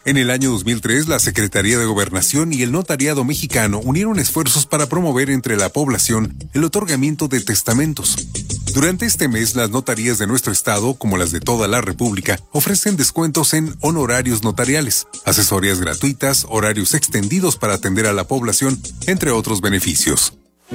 En el año 2003, la Secretaría de Gobernación y el Notariado Mexicano unieron esfuerzos para promover entre la población el otorgamiento de testamentos. Durante este mes, las notarías de nuestro estado, como las de toda la República, ofrecen descuentos en honorarios notariales, asesorías gratuitas, horarios extendidos para atender a la población, entre otros beneficios.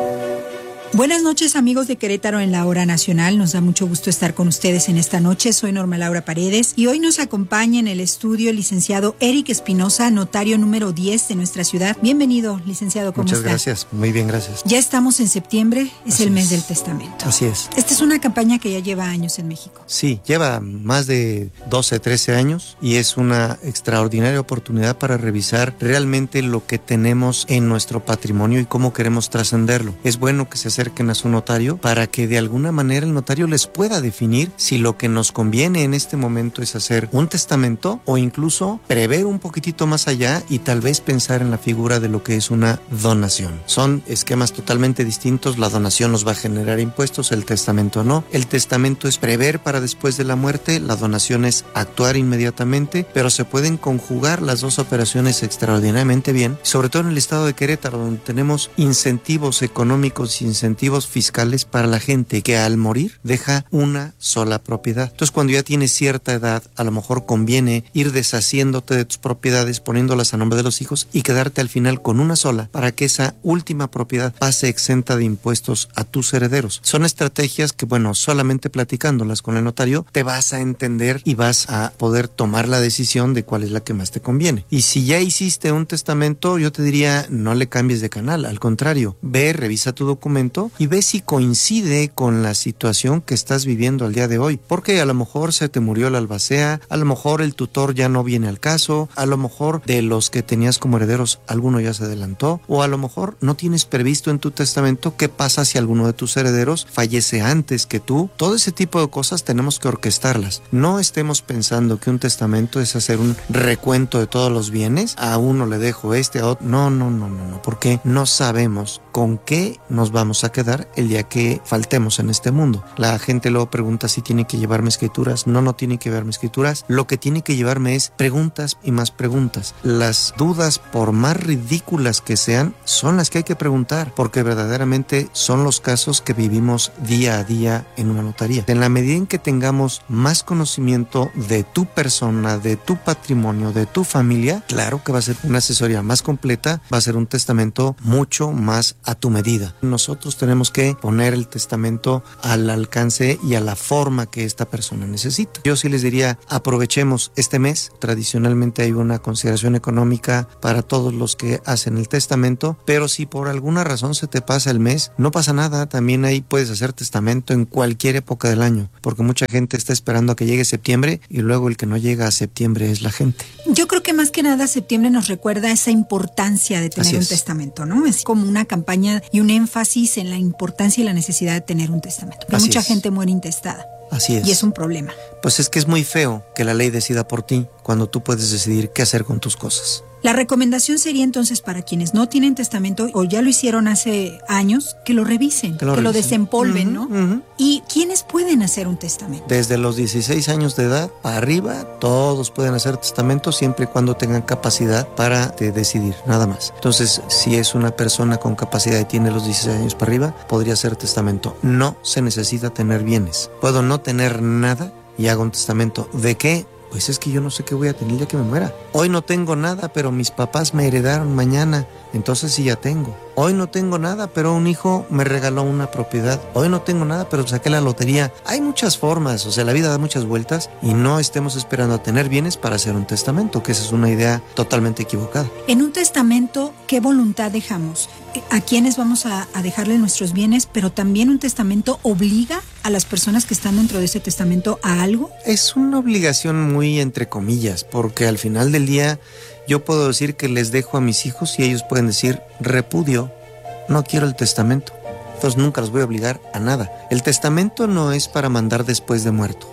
Buenas noches, amigos de Querétaro en la Hora Nacional. Nos da mucho gusto estar con ustedes en esta noche. Soy Norma Laura Paredes y hoy nos acompaña en el estudio el licenciado Eric Espinosa, notario número 10 de nuestra ciudad. Bienvenido, licenciado, ¿cómo está? Muchas gracias, muy bien, gracias. Ya estamos en septiembre, es Así el mes es. del testamento. Así es. Esta es una campaña que ya lleva años en México. Sí, lleva más de 12, 13 años y es una extraordinaria oportunidad para revisar realmente lo que tenemos en nuestro patrimonio y cómo queremos trascenderlo. Es bueno que se acerquen a su notario para que de alguna manera el notario les pueda definir si lo que nos conviene en este momento es hacer un testamento o incluso prever un poquitito más allá y tal vez pensar en la figura de lo que es una donación. Son esquemas totalmente distintos. La donación nos va a generar impuestos, el testamento no. El testamento es prever para después de la muerte, la donación es actuar inmediatamente, pero se pueden conjugar las dos operaciones extraordinariamente bien, sobre todo en el estado de Querétaro, donde tenemos incentivos económicos y incentivos fiscales para la gente que al morir deja una sola propiedad. Entonces, cuando ya tienes cierta edad, a lo mejor conviene ir deshaciéndote de tus propiedades, poniéndolas a nombre de los hijos y quedarte al final con una sola para que esa última propiedad pase exenta de impuestos a tus herederos. Son estrategias que, bueno, solamente platicándolas con el notario te vas a entender y vas a poder tomar la decisión de cuál es la que más te conviene. Y si ya hiciste un testamento, yo te diría, no le cambies de canal, al contrario, ve, revisa tu documento y ve si coincide con la situación que estás viviendo al día de hoy, porque a lo mejor se te murió la albacea, a lo mejor el tutor ya no viene al caso, a lo mejor de los que tenías como herederos alguno ya se adelantó, o a lo mejor no tienes previsto en tu testamento qué pasa si alguno de tus herederos fallece antes que tú. Todo ese tipo de cosas tenemos que orquestarlas. No estemos pensando que un testamento es hacer un recuento de todos los bienes, a uno le dejo este, a otro. No, porque no sabemos con qué nos vamos a quedar el día que faltemos en este mundo. La gente luego pregunta si tiene que llevarme escrituras. No tiene que llevarme escrituras. Lo que tiene que llevarme es preguntas y más preguntas. Las dudas, por más ridículas que sean, son las que hay que preguntar, porque verdaderamente son los casos que vivimos día a día en una notaría. En la medida en que tengamos más conocimiento de tu persona, de tu patrimonio, de tu familia, claro que va a ser una asesoría más completa, va a ser un testamento mucho más a tu medida. Nosotros tenemos que poner el testamento al alcance y a la forma que esta persona necesita. Yo sí les diría, aprovechemos este mes. Tradicionalmente hay una consideración económica para todos los que hacen el testamento, pero si por alguna razón se te pasa el mes, no pasa nada. También ahí puedes hacer testamento en cualquier época del año, porque mucha gente está esperando a que llegue septiembre y luego el que no llega a septiembre es la gente. Yo creo que más que nada septiembre nos recuerda esa importancia de tener un testamento, ¿no? Es como una campaña y un énfasis en la importancia y la necesidad de tener un testamento. Porque mucha gente muere intestada. Así es. Y es un problema. Pues es que es muy feo que la ley decida por ti cuando tú puedes decidir qué hacer con tus cosas. La recomendación sería entonces para quienes no tienen testamento o ya lo hicieron hace años, que lo revisen, que lo desempolven, ¿no? ¿Y quiénes pueden hacer un testamento? Desde los 16 años de edad para arriba, todos pueden hacer testamento siempre y cuando tengan capacidad para decidir, nada más. Entonces, si es una persona con capacidad y tiene los 16 años para arriba, podría hacer testamento. No se necesita tener bienes. Puedo no tener nada y hago un testamento. ¿De qué? Pues es que yo no sé qué voy a tener el día que me muera. Hoy no tengo nada, pero mis papás me heredaron mañana, entonces sí ya tengo. Hoy no tengo nada, pero un hijo me regaló una propiedad. Hoy no tengo nada, pero saqué la lotería. Hay muchas formas, o sea, la vida da muchas vueltas y no estemos esperando a tener bienes para hacer un testamento, que esa es una idea totalmente equivocada. En un testamento, ¿qué voluntad dejamos? ¿A quiénes vamos a dejarle nuestros bienes? Pero también un testamento obliga a las personas que están dentro de ese testamento a algo. Es una obligación muy entre comillas, porque al final del día yo puedo decir que les dejo a mis hijos y ellos pueden decir repudio, no quiero el testamento. Entonces nunca los voy a obligar a nada. El testamento no es para mandar después de muerto.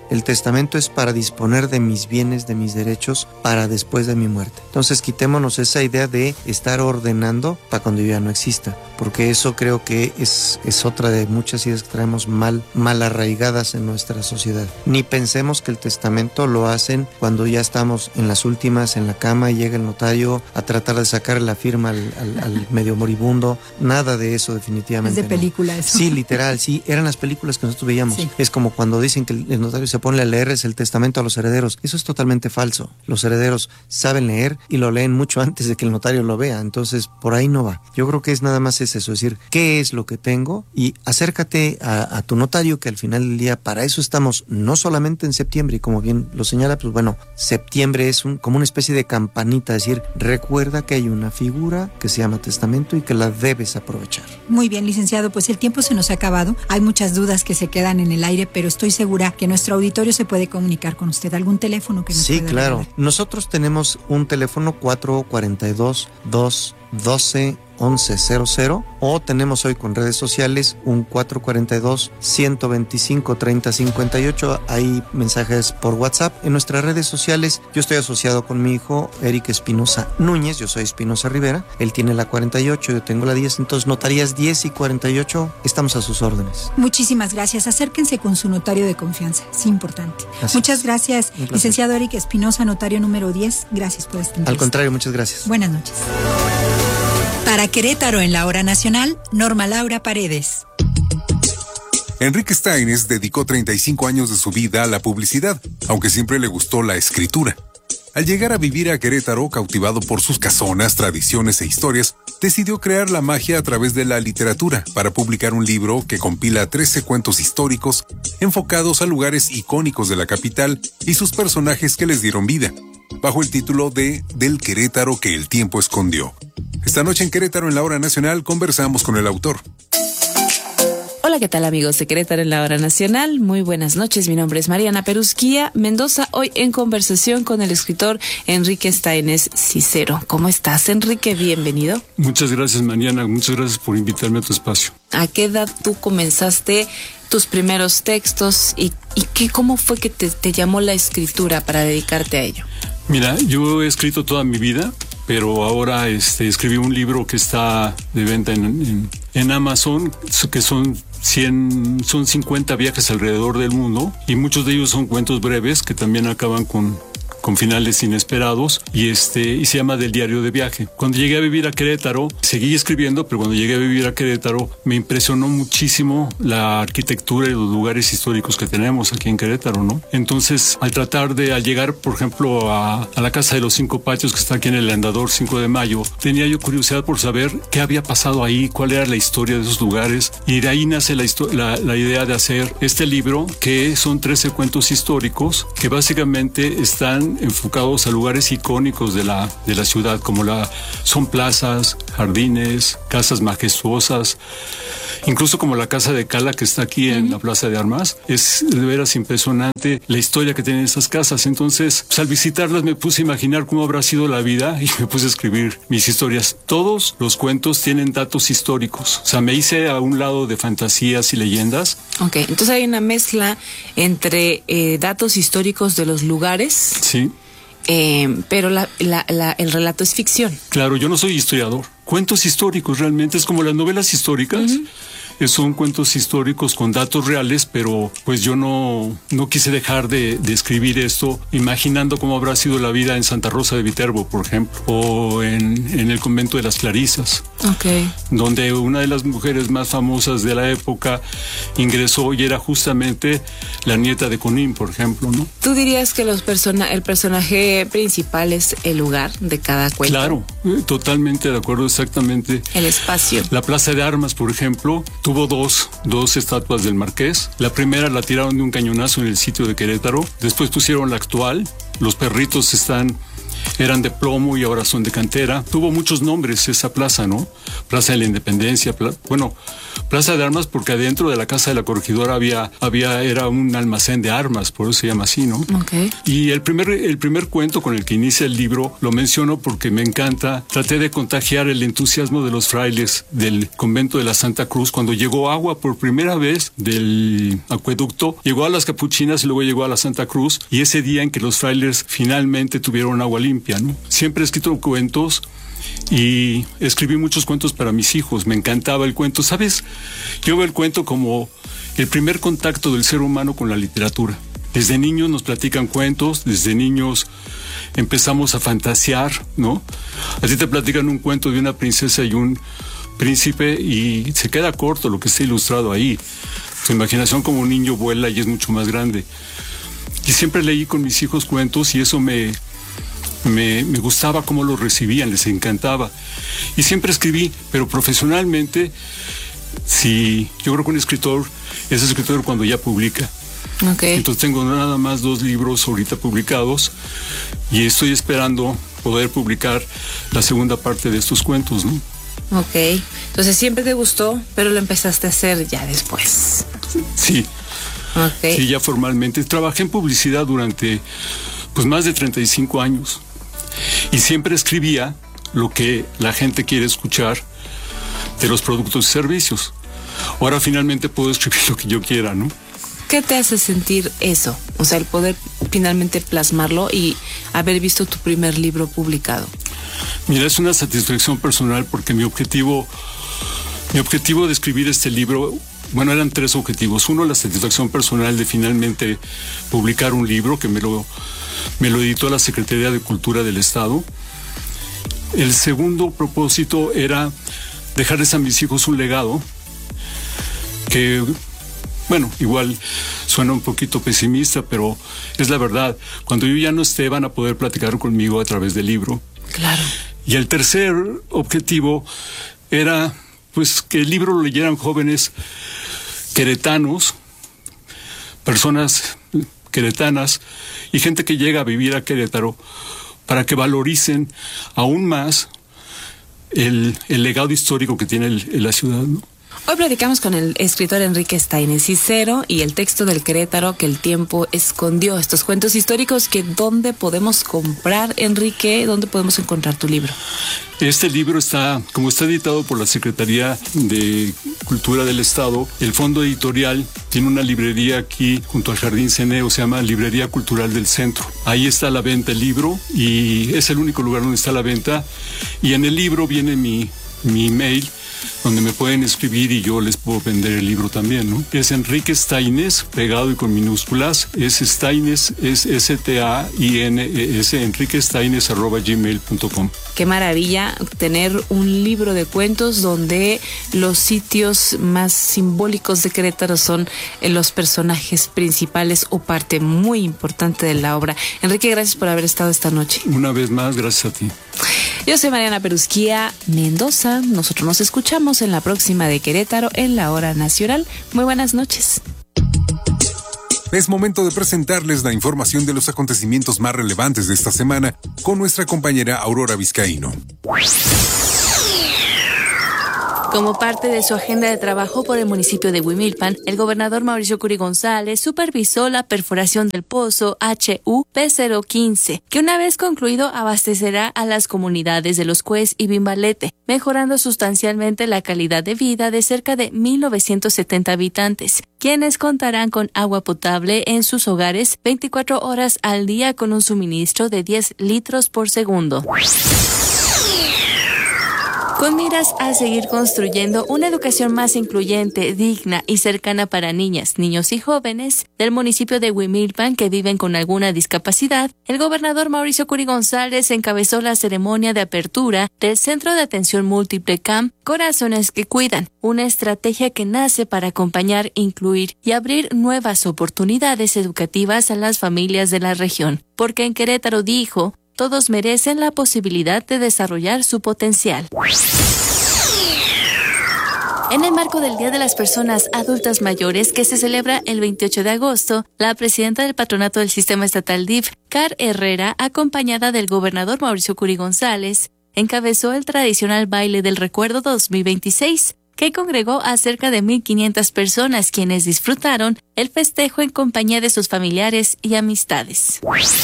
El testamento es para disponer de mis bienes, de mis derechos, para después de mi muerte. Entonces quitémonos esa idea de estar ordenando para cuando yo ya no exista, porque eso creo que es otra de muchas ideas que traemos mal arraigadas en nuestra sociedad. Ni pensemos que el testamento lo hacen cuando ya estamos en las últimas, en la cama, y llega el notario a tratar de sacar la firma al medio moribundo. Nada de eso, definitivamente. Es de película eso. Sí, literal, sí, eran las películas que nosotros veíamos. Sí. Es como cuando dicen que el notario se pone a leer es el testamento a los herederos. Eso es totalmente falso. Los herederos saben leer y lo leen mucho antes de que el notario lo vea. Entonces, por ahí no va. Yo creo que es nada más eso, es decir, ¿qué es lo que tengo? Y acércate a tu notario, que al final del día, para eso estamos, no solamente en septiembre, y como bien lo señala, pues bueno, septiembre es como una especie de campanita, es decir, recuerda que hay una figura que se llama testamento y que la debes aprovechar. Muy bien, licenciado, pues el tiempo se nos ha acabado. Hay muchas dudas que se quedan en el aire, pero estoy segura que nuestro auditorio se puede comunicar con usted. ¿Algún teléfono que nos Sí, pueda claro. regalar? Nosotros tenemos un teléfono 442-212-1100, o tenemos hoy con redes sociales un 442-125-3058. Hay mensajes por WhatsApp. En nuestras redes sociales, yo estoy asociado con mi hijo Eric Espinosa Núñez, yo soy Espinosa Rivera, él tiene la 48, yo tengo la 10, entonces notarías 10 y 48, estamos a sus órdenes. Muchísimas gracias. Acérquense con su notario de confianza. Es importante. Así Muchas es. gracias, Un placer. licenciado Eric Espinosa, notario número 10. Gracias por esta entrevista. Al contrario, muchas gracias. Buenas noches. Para Querétaro en la Hora Nacional, Norma Laura Paredes. Enrique Staines dedicó 35 años de su vida a la publicidad, aunque siempre le gustó la escritura. Al llegar a vivir a Querétaro, cautivado por sus casonas, tradiciones e historias, decidió crear la magia a través de la literatura para publicar un libro que compila 13 cuentos históricos enfocados a lugares icónicos de la capital y sus personajes que les dieron vida, bajo el título de Del Querétaro que el tiempo escondió. Esta noche en Querétaro en la Hora Nacional conversamos con el autor. Hola, ¿qué tal, amigos de Querétaro en la Hora Nacional? Muy buenas noches, mi nombre es Mariana Perusquía Mendoza, hoy en conversación con el escritor Enrique Staines Cicero. ¿Cómo estás, Enrique? Bienvenido. Muchas gracias, Mariana, muchas gracias por invitarme a tu espacio. ¿A qué edad tú comenzaste tus primeros textos y cómo fue que te llamó la escritura para dedicarte a ello? Mira, yo he escrito toda mi vida, pero ahora escribí un libro que está de venta en Amazon, que son 50 viajes alrededor del mundo, y muchos de ellos son cuentos breves que también acaban con finales inesperados, y se llama Del Diario de Viaje. Cuando llegué a vivir a Querétaro, seguí escribiendo, pero cuando llegué a vivir a Querétaro me impresionó muchísimo la arquitectura y los lugares históricos que tenemos aquí en Querétaro, ¿no? Entonces, al llegar, por ejemplo, a la Casa de los Cinco Patios, que está aquí en el Andador 5 de Mayo, tenía yo curiosidad por saber qué había pasado ahí, cuál era la historia de esos lugares, y de ahí nace la idea de hacer este libro, que son 13 cuentos históricos que básicamente están enfocados a lugares icónicos de la ciudad, como son plazas, jardines, casas majestuosas, incluso como la Casa de Cala que está aquí en la Plaza de Armas. Es de veras impresionante la historia que tienen esas casas. Entonces, pues, al visitarlas me puse a imaginar cómo habrá sido la vida y me puse a escribir mis historias. Todos los cuentos tienen datos históricos. O sea, me hice a un lado de fantasías y leyendas. Ok, entonces hay una mezcla entre datos históricos de los lugares. Sí. Pero el relato es ficción. Claro, yo no soy historiador. Cuentos históricos realmente es como las novelas históricas. Son cuentos históricos con datos reales, pero pues yo no quise dejar de escribir esto imaginando cómo habrá sido la vida en Santa Rosa de Viterbo, por ejemplo, o en el convento de las Clarisas, donde una de las mujeres más famosas de la época ingresó y era justamente la nieta de Conín, por ejemplo, ¿no? ¿Tú dirías que el personaje principal es el lugar de cada cuento? Claro, totalmente de acuerdo, exactamente. El espacio. La Plaza de Armas, por ejemplo, tuvo dos estatuas del Marqués. La primera la tiraron de un cañonazo en el sitio de Querétaro. Después pusieron la actual. Los perritos están eran de plomo y ahora son de cantera. Tuvo muchos nombres esa plaza, ¿no? Plaza de la Independencia, Plaza de Armas, porque adentro de la casa de la corregidora era un almacén de armas, por eso se llama así, ¿no? Okay. Y el primer cuento con el que inicia el libro lo menciono porque me encanta. Traté de contagiar el entusiasmo de los frailes del convento de la Santa Cruz cuando llegó agua por primera vez del acueducto. Llegó a las Capuchinas y luego llegó a la Santa Cruz, y ese día en que los frailes finalmente tuvieron agua limpia, ¿no? Siempre he escrito cuentos y escribí muchos cuentos para mis hijos. Me encantaba el cuento. ¿Sabes? Yo veo el cuento como el primer contacto del ser humano con la literatura. Desde niños nos platican cuentos, desde niños empezamos a fantasear, ¿no? A ti te platican un cuento de una princesa y un príncipe y se queda corto lo que está ilustrado ahí. Tu imaginación como un niño vuela y es mucho más grande. Y siempre leí con mis hijos cuentos y eso me gustaba cómo los recibían, les encantaba. Y siempre escribí, pero profesionalmente, yo creo que un escritor es escritor cuando ya publica. Okay. Entonces tengo nada más 2 libros ahorita publicados y estoy esperando poder publicar la segunda parte de estos cuentos, ¿no? Ok, entonces siempre te gustó, pero lo empezaste a hacer ya después. Sí. Okay. Sí, ya formalmente. Trabajé en publicidad durante más de 35 años y siempre escribía lo que la gente quiere escuchar de los productos y servicios. Ahora finalmente puedo escribir lo que yo quiera, ¿no? ¿Qué te hace sentir eso? O sea, el poder finalmente plasmarlo y haber visto tu primer libro publicado. Mira, es una satisfacción personal porque mi objetivo de escribir este libro, eran 3 objetivos. Uno, la satisfacción personal de finalmente publicar un libro que me lo editó la Secretaría de Cultura del Estado. El segundo propósito era dejarles a mis hijos un legado que, igual suena un poquito pesimista, pero es la verdad. Cuando yo ya no esté, van a poder platicar conmigo a través del libro. Claro. Y el tercer objetivo era, que el libro lo leyeran jóvenes queretanos, personas queretanas y gente que llega a vivir a Querétaro para que valoricen aún más el legado histórico que tiene la ciudad, ¿no? Hoy platicamos con el escritor Enrique Estainez Cicero y el texto del Querétaro que el tiempo escondió. Estos cuentos históricos que ¿dónde podemos comprar, Enrique? ¿Dónde podemos encontrar tu libro? Este libro está editado por la Secretaría de Cultura del Estado, el fondo editorial tiene una librería aquí junto al Jardín Ceneo, se llama Librería Cultural del Centro. Ahí está a la venta el libro y es el único lugar donde está la venta. Y en el libro viene mi email, donde me pueden escribir y yo les puedo vender el libro también, ¿no? Es Enrique Estainez, pegado y con minúsculas, es Estainez, es Staines, enriquestainez@gmail.com. Qué maravilla tener un libro de cuentos donde los sitios más simbólicos de Querétaro son los personajes principales o parte muy importante de la obra. Enrique, gracias por haber estado esta noche. Una vez más, gracias a ti. Yo soy Mariana Perusquía Mendoza. Nosotros nos escuchamos en la próxima de Querétaro en la Hora Nacional. Muy buenas noches. Es momento de presentarles la información de los acontecimientos más relevantes de esta semana con nuestra compañera Aurora Vizcaíno. Como parte de su agenda de trabajo por el municipio de Huimilpan, el gobernador Mauricio Curi González supervisó la perforación del pozo HU-P015, que una vez concluido abastecerá a las comunidades de Los Cues y Bimbalete, mejorando sustancialmente la calidad de vida de cerca de 1,970 habitantes, quienes contarán con agua potable en sus hogares 24 horas al día con un suministro de 10 litros por segundo. Con miras a seguir construyendo una educación más incluyente, digna y cercana para niñas, niños y jóvenes del municipio de Huimilpan que viven con alguna discapacidad, el gobernador Mauricio Curi González encabezó la ceremonia de apertura del Centro de Atención Múltiple CAM Corazones que Cuidan, una estrategia que nace para acompañar, incluir y abrir nuevas oportunidades educativas a las familias de la región. Porque en Querétaro, dijo, todos merecen la posibilidad de desarrollar su potencial. En el marco del Día de las Personas Adultas Mayores, que se celebra el 28 de agosto, la presidenta del Patronato del Sistema Estatal DIF, Car Herrera, acompañada del gobernador Mauricio Curi González, encabezó el tradicional Baile del Recuerdo 2026, que congregó a cerca de 1,500 personas, quienes disfrutaron el festejo en compañía de sus familiares y amistades.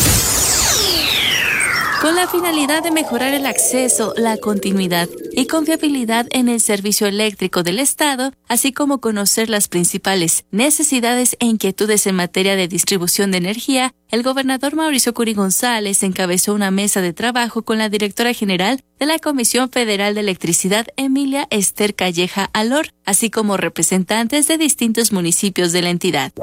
Con la finalidad de mejorar el acceso, la continuidad y confiabilidad en el servicio eléctrico del Estado, así como conocer las principales necesidades e inquietudes en materia de distribución de energía, el gobernador Mauricio Curi González encabezó una mesa de trabajo con la directora general de la Comisión Federal de Electricidad, Emilia Esther Calleja Alor, así como representantes de distintos municipios de la entidad.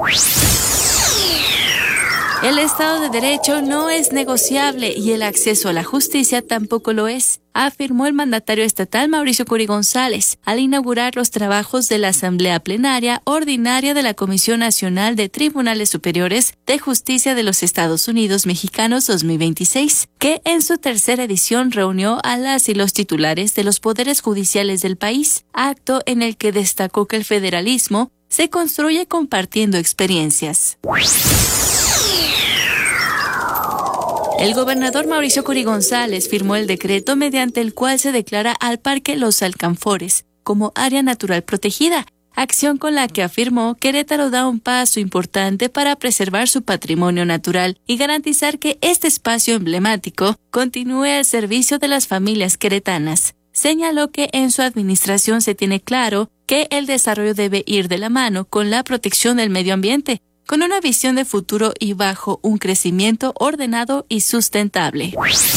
El Estado de Derecho no es negociable y el acceso a la justicia tampoco lo es, afirmó el mandatario estatal Mauricio Curi González al inaugurar los trabajos de la Asamblea Plenaria Ordinaria de la Comisión Nacional de Tribunales Superiores de Justicia de los Estados Unidos Mexicanos 2026, que en su tercera edición reunió a las y los titulares de los poderes judiciales del país, acto en el que destacó que el federalismo se construye compartiendo experiencias. El gobernador Mauricio Curi González firmó el decreto mediante el cual se declara al Parque Los Alcanfores como área natural protegida, acción con la que afirmó Querétaro da un paso importante para preservar su patrimonio natural y garantizar que este espacio emblemático continúe al servicio de las familias queretanas. Señaló que en su administración se tiene claro que el desarrollo debe ir de la mano con la protección del medio ambiente, con una visión de futuro y bajo un crecimiento ordenado y sustentable.